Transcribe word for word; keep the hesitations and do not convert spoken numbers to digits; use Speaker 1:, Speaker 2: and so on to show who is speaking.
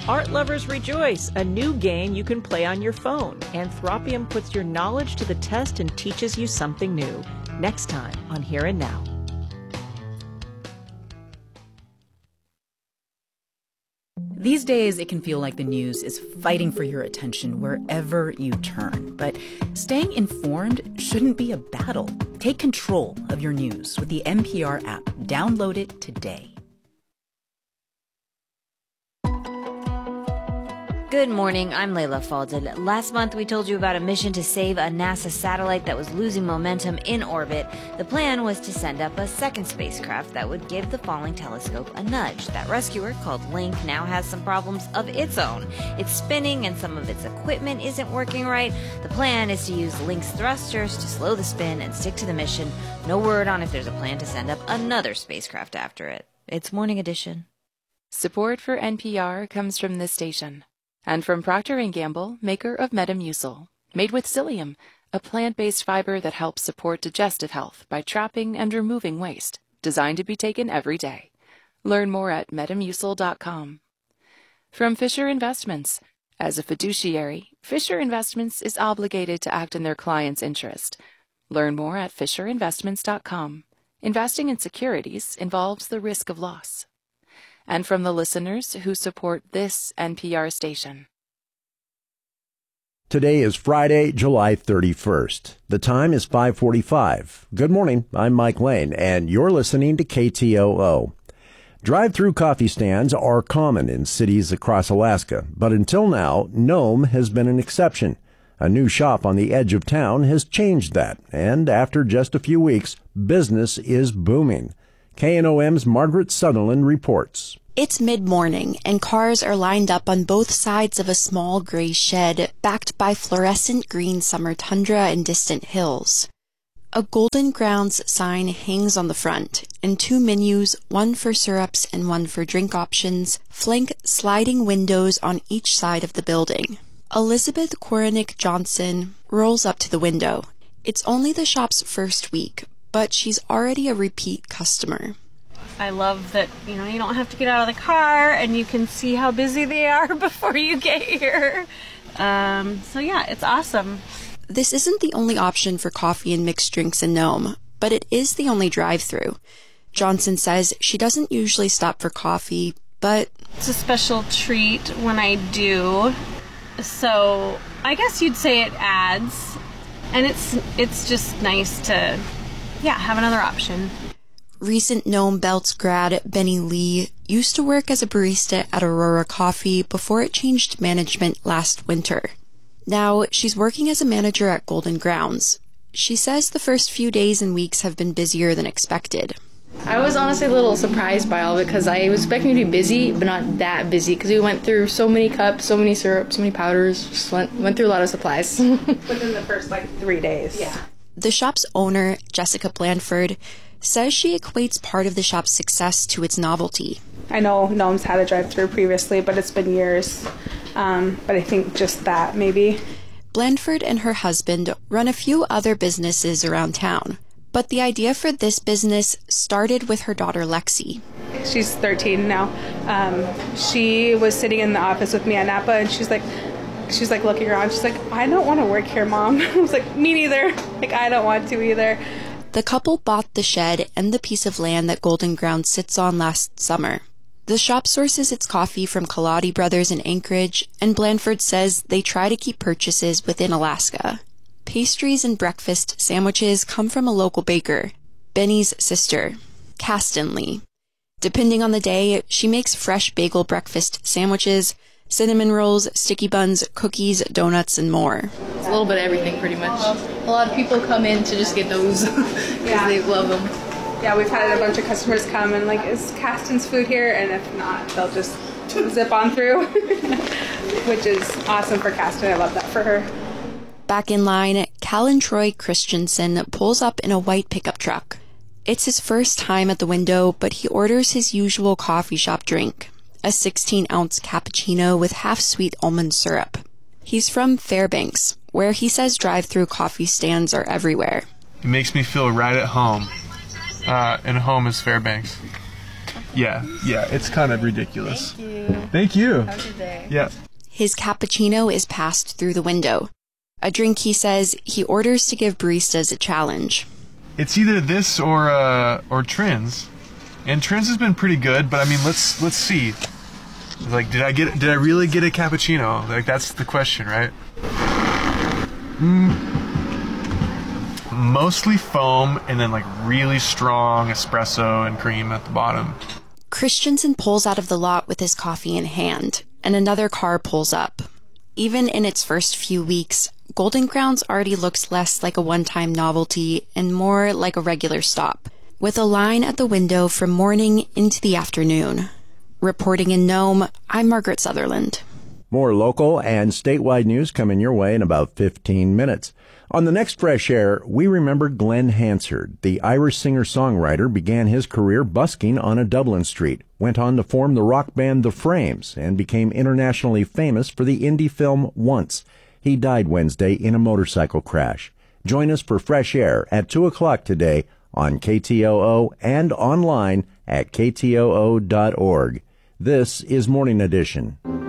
Speaker 1: Art lovers rejoice, a new game you can play on your phone. Anthropium puts your knowledge to the test and teaches you something new. Next time on Here and Now.
Speaker 2: These days, it can feel like the news is fighting for your attention wherever you turn. But staying informed shouldn't be a battle. Take control of your news with the N P R app. Download it today.
Speaker 3: Good morning, I'm Layla Falded. Last month we told you about a mission to save a NASA satellite that was losing momentum in orbit. The plan was to send up a second spacecraft that would give the falling telescope a nudge. That rescuer, called Link, now has some problems of its own. It's spinning and some of its equipment isn't working right. The plan is to use Link's thrusters to slow the spin and stick to the mission. No word on if there's a plan to send up another spacecraft after it. It's Morning Edition.
Speaker 4: Support for N P R comes from this station. And from Procter and Gamble, maker of Metamucil, made with psyllium, a plant-based fiber that helps support digestive health by trapping and removing waste, designed to be taken every day. Learn more at metamucil dot com. From Fisher Investments, as a fiduciary, Fisher Investments is obligated to act in their client's interest. Learn more at fisher investments dot com. Investing in securities involves the risk of loss. And from the listeners who support this N P R station.
Speaker 5: Today is Friday, July thirty-first. The time is five forty-five. Good morning, I'm Mike Lane, and you're listening to K T O O. Drive-through coffee stands are common in cities across Alaska, but until now, Nome has been an exception. A new shop on the edge of town has changed that, and after just a few weeks, business is booming. K N O M's Margaret Sutherland reports.
Speaker 6: It's mid-morning, and cars are lined up on both sides of a small gray shed backed by fluorescent green summer tundra and distant hills. A Golden Grounds sign hangs on the front, and two menus, one for syrups and one for drink options, flank sliding windows on each side of the building. Elizabeth Koronick Johnson rolls up to the window. It's only the shop's first week, but she's already a repeat customer.
Speaker 7: I love that, you know, you don't have to get out of the car and you can see how busy they are before you get here. Um, so yeah, it's awesome.
Speaker 6: This isn't the only option for coffee and mixed drinks in Nome, but it is the only drive-thru. Johnson says she doesn't usually stop for coffee, but
Speaker 7: it's a special treat when I do. So I guess you'd say it adds, and it's it's just nice to, yeah, have another option.
Speaker 6: Recent Nome Belts grad Benny Lee used to work as a barista at Aurora Coffee before it changed management last winter. Now she's working as a manager at Golden Grounds. She says the first few days and weeks have been busier than expected.
Speaker 8: I was honestly a little surprised by all of it because I was expecting to be busy, but not that busy because we went through so many cups, so many syrups, so many powders, just went, went through a lot of supplies.
Speaker 7: Within the first, like, three days.
Speaker 8: Yeah.
Speaker 6: The shop's owner, Jessica Blandford, says she equates part of the shop's success to its novelty.
Speaker 9: I know Nome's had a drive-thru previously, but it's been years. Um, but I think just that, maybe.
Speaker 6: Blandford and her husband run a few other businesses around town. But the idea for this business started with her daughter, Lexi.
Speaker 9: She's thirteen now. Um, she was sitting in the office with me at Napa, and she's like, she's like looking around. She's like, I don't want to work here, Mom. I was like, me neither. Like, I don't want to either.
Speaker 6: The couple bought the shed and the piece of land that Golden Grounds sits on last summer. The shop sources its coffee from Kaladi Brothers in Anchorage, and Blandford says they try to keep purchases within Alaska. Pastries and breakfast sandwiches come from a local baker, Benny's sister, Kasten Lee. Depending on the day, she makes fresh bagel breakfast sandwiches, cinnamon rolls, sticky buns, cookies, donuts, and more.
Speaker 8: It's a little bit of everything, pretty much. A lot of people come in to just get those because yeah. They love them.
Speaker 9: Yeah, we've had a bunch of customers come and like, is Kasten's food here? And if not, they'll just zip on through, which is awesome for Kasten. I love that for her.
Speaker 6: Back in line, Callan Troy Christensen pulls up in a white pickup truck. It's his first time at the window, but he orders his usual coffee shop drink, a sixteen-ounce cappuccino with half-sweet almond syrup. He's from Fairbanks, where he says drive-through coffee stands are everywhere.
Speaker 10: It makes me feel right at home, uh, and home is Fairbanks. Yeah, yeah, it's kind of ridiculous.
Speaker 8: Thank you.
Speaker 10: Thank you.
Speaker 8: Have a good day.
Speaker 10: Yeah.
Speaker 6: His cappuccino is passed through the window. A drink he says he orders to give baristas a challenge.
Speaker 10: It's either this or uh, or Trins, and Trins has been pretty good. But I mean, let's let's see. Like, did I get? Did I really get a cappuccino? Like, that's the question, right? Mm. Mostly foam, and then like really strong espresso and cream at the bottom.
Speaker 6: Christensen pulls out of the lot with his coffee in hand, and another car pulls up. Even in its first few weeks, Golden Grounds already looks less like a one-time novelty and more like a regular stop, with a line at the window from morning into the afternoon. Reporting in Nome, I'm Margaret Sutherland.
Speaker 5: More local and statewide news coming your way in about fifteen minutes. On the next Fresh Air, we remember Glenn Hansard. The Irish singer-songwriter began his career busking on a Dublin street, went on to form the rock band The Frames, and became internationally famous for the indie film Once. He died Wednesday in a motorcycle crash. Join us for Fresh Air at two o'clock today on K T O O and online at K T O O dot org. This is Morning Edition.